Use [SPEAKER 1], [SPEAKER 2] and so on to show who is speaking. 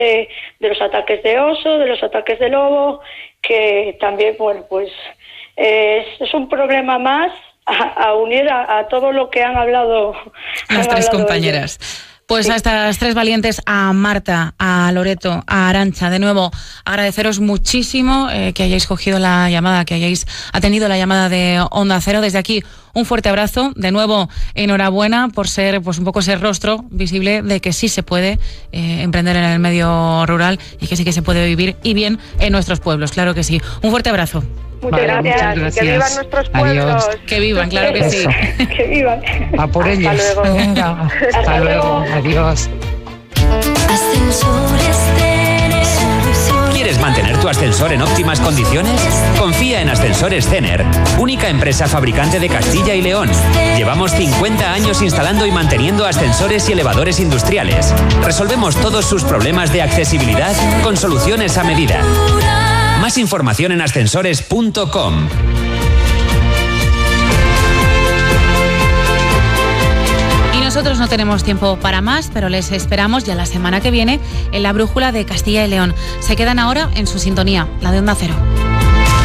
[SPEAKER 1] de los ataques de oso, de los ataques de lobo, que también, bueno, pues es un problema más a unir a todo lo que han hablado
[SPEAKER 2] las tres compañeras. Pues sí. A estas tres valientes, a Marta, a Loreto, a Arantxa, de nuevo agradeceros muchísimo que hayáis cogido la llamada, que hayáis atendido la llamada de Onda Cero. Desde aquí, un fuerte abrazo. De nuevo, enhorabuena por ser pues un poco ese rostro visible de que sí se puede emprender en el medio rural y que sí que se puede vivir y bien en nuestros pueblos. Claro que sí. Un fuerte abrazo.
[SPEAKER 1] Muchas gracias. Que vivan nuestros pueblos.
[SPEAKER 3] Adiós.
[SPEAKER 2] Que vivan, claro que sí.
[SPEAKER 1] Que vivan.
[SPEAKER 3] A por ellos.
[SPEAKER 1] Hasta luego.
[SPEAKER 3] Venga, hasta luego. Adiós.
[SPEAKER 4] ¿Quieres mantener tu ascensor en óptimas condiciones? Confía en Ascensores Cener, única empresa fabricante de Castilla y León. Llevamos 50 años instalando y manteniendo ascensores y elevadores industriales. Resolvemos todos sus problemas de accesibilidad con soluciones a medida. Más información en ascensores.com.
[SPEAKER 2] Nosotros no tenemos tiempo para más, pero les esperamos ya la semana que viene en la Brújula de Castilla y León. Se quedan ahora en su sintonía, la de Onda Cero.